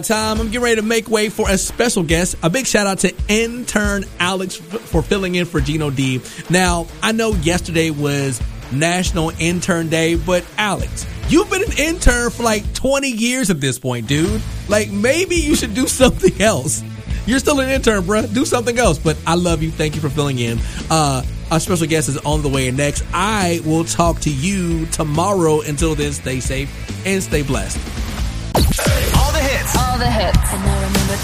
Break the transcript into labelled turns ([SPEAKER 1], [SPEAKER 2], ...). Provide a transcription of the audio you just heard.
[SPEAKER 1] Time. I'm getting ready to make way for a special guest. A big shout out to intern Alex for filling in for Gino D. Now, I know yesterday was National Intern Day, but Alex, you've been an intern for like 20 years at this point, dude. Like, maybe you should do something else. You're still an intern, bruh. Do something else. But I love you. Thank you for filling in. Our special guest is on the way next. I will talk to you tomorrow. Until then, stay safe and stay blessed.
[SPEAKER 2] All the hits.
[SPEAKER 3] All the hits. And now remember